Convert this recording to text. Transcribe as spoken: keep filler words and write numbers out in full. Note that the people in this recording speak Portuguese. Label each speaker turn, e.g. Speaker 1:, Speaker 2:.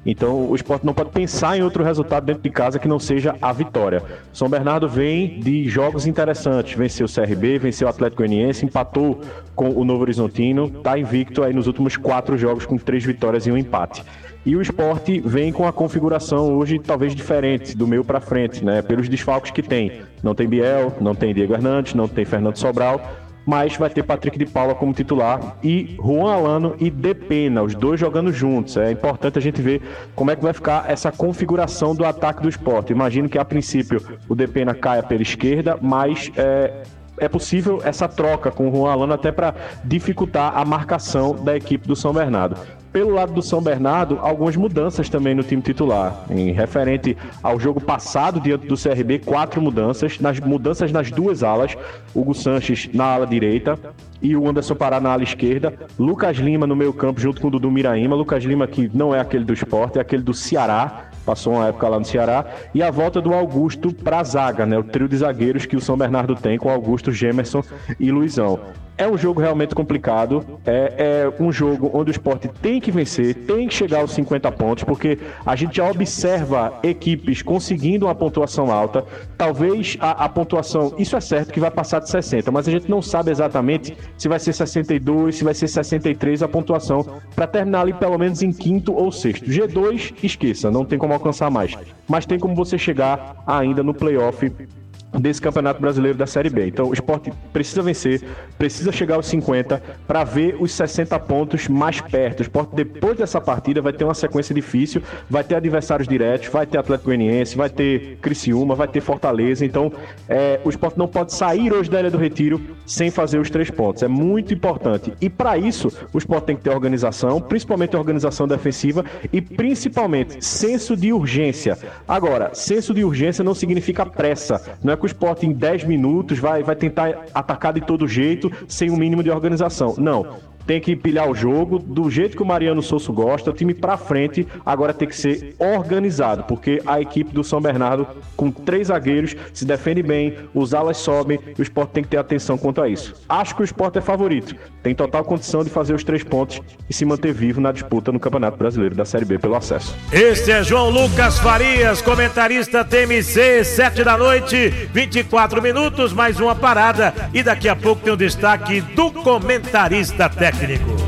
Speaker 1: Então o Sport não pode pensar em outro resultado dentro de casa que não seja a vitória. São Bernardo vem de jogos interessantes, venceu o C R B, venceu o Atlético Goianiense, empatou com o Novo Horizontino, está invicto aí nos últimos quatro jogos com três vitórias e um empate. E o Sport vem com a configuração hoje talvez diferente do meio para frente, né? Pelos desfalques que tem. Não tem Biel, não tem Diego Hernandes, não tem Fernando Sobral, mas vai ter Patrick de Paula como titular e Juan Alano e Depena, os dois jogando juntos. É importante a gente ver como é que vai ficar essa configuração do ataque do Sport. Imagino que a princípio o Depena caia pela esquerda, mas é, é possível essa troca com o Juan Alano até para dificultar a marcação da equipe do São Bernardo. Pelo lado do São Bernardo, algumas mudanças também no time titular. Em referente ao jogo passado diante do C R B, quatro mudanças, nas mudanças nas duas alas, Hugo Sanches na ala direita e o Anderson Pará na ala esquerda, Lucas Lima no meio campo junto com o Dudu Miraíma, Lucas Lima que não é aquele do Sport, é aquele do Ceará, passou uma época lá no Ceará, e a volta do Augusto para a zaga, né? O trio de zagueiros que o São Bernardo tem com Augusto, Gemerson e Luizão. É um jogo realmente complicado, é, é um jogo onde o Sport tem que vencer, tem que chegar aos cinquenta pontos, porque a gente já observa equipes conseguindo uma pontuação alta, talvez a, a pontuação, isso é certo que vai passar de sessenta, mas a gente não sabe exatamente se vai ser sessenta e dois, se vai ser sessenta e três a pontuação, para terminar ali pelo menos em quinto ou sexto. G dois, esqueça, não tem como alcançar mais, mas tem como você chegar ainda no playoff desse Campeonato Brasileiro da Série B. Então o Sport precisa vencer, precisa chegar aos cinquenta para ver os sessenta pontos mais perto. O Sport depois dessa partida vai ter uma sequência difícil, vai ter adversários diretos, vai ter Atlético Goianiense, vai ter Criciúma, vai ter Fortaleza. Então é, o Sport não pode sair hoje da Ilha do Retiro sem fazer os três pontos. É muito importante. E para isso o Sport tem que ter organização, principalmente organização defensiva e principalmente senso de urgência. Agora, senso de urgência não significa pressa. Não é que o Sport em dez minutos vai, vai tentar atacar de todo jeito sem um mínimo de organização. Não. Tem que pilhar o jogo do jeito que o Mariano Souza gosta, o time pra frente agora tem que ser organizado, porque a equipe do São Bernardo, com três zagueiros, se defende bem, os alas sobem, e o Sport tem que ter atenção quanto a isso. Acho que o Sport é favorito, tem total condição de fazer os três pontos e se manter vivo na disputa no Campeonato Brasileiro da Série B pelo acesso.
Speaker 2: Este é João Lucas Farias, comentarista T M C, sete da noite, vinte e quatro minutos, mais uma parada, e daqui a pouco tem o destaque do comentarista técnico.